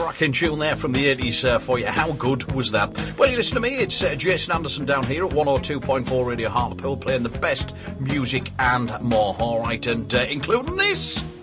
cracking tune there from the 80s for you. How good was that? Well, you listen to me, it's Jason Anderson down here at 102.4 Radio Hartlepool, playing the best music and more, alright, and including this.